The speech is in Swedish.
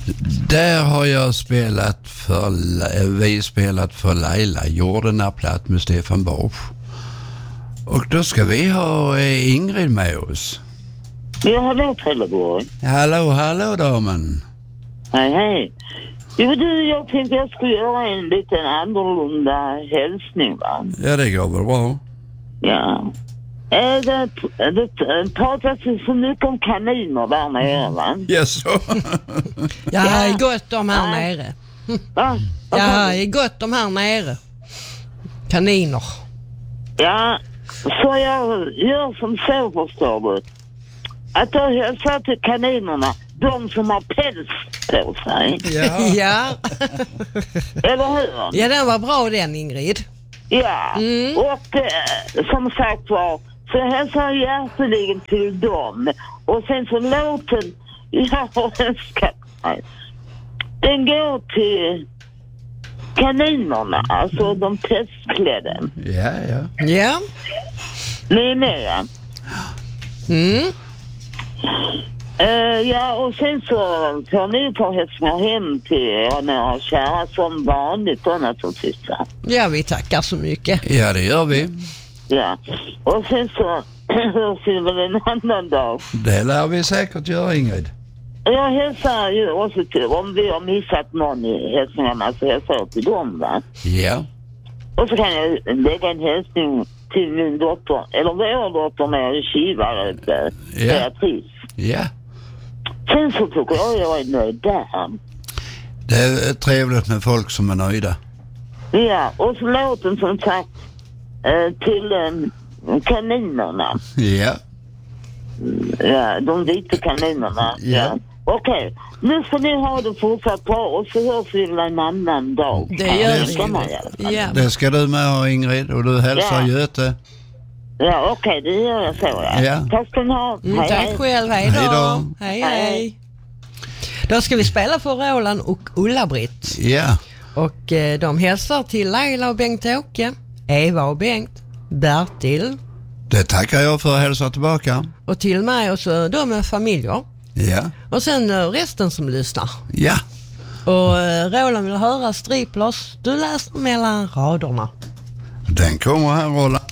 Där har jag vi spelat för Laila, Jordenaplatt med Stefan Borsch. Och då ska vi ha Ingrid med oss. Ja, hallå Trelleborg. Hallå damen. Hej. Jo du, jag tänkte jag skulle göra en liten annorlunda hälsning, va? Ja, det går väl bra. Ja. Det pratas ju så mycket om kaniner där nere, va? Yes. Ja, det är gott om här nere. Va? Ja, det är gott om här nere. Kaniner. Ja, så jag gör som så, förstår du. Att jag hälsar till kaninerna, de som har päls på sig. Ja. Ja. Eller hur? Ja, den var bra den, Ingrid. Ja, och som sagt var, så jag hälsar hjärteligen till dem. Och sen så låten jag har önskat mig, den går till kaninerna, alltså de testklädda. Ja. Ja. Ni är med, ja? Ja, och sen så får ni ta hälsningar hem till några kära som vanligt då naturligtvis. Ja, vi tackar så mycket. Ja, det gör vi. Ja, och sen så hörs vi väl en annan dag. Det lär vi säkert göra, Ingrid. Jag hälsar ju också till, om vi har missat någon i hälsningarna så hälsar jag till dem, va? Ja. Och så kan jag lägga en hälsning till min dotter, eller vår dotter med kivare, Beatrice. Ja. Sen så tycker jag är nöjd där. Det är trevligt med folk som är nöjda. Ja, och så låten som sagt till kaninerna. Ja. Ja, de vita kaninerna. Ja. Okej, nu får ni ha det fortsatt bra och så hörs vi en annan dag. Det gör vi. Ja. Det ska du med ha, Ingrid, och du hälsar Göte. Ja, okej, det gör jag så. Ja. Tack ska ni ha. Hej, tack hej. själv, hej då. Hej. Då ska vi spela för Roland och Ulla-Britt. Ja. Och de hälsar till Laila och Bengt-Åke, Eva och Bengt, Bertil. Det tackar jag för att hälsa tillbaka. Och till mig och så de med familjer. Ja. Och sen resten som lyssnar. Ja. Och Roland vill höra striplers. Du läser mellan raderna. Den kommer här, Roland.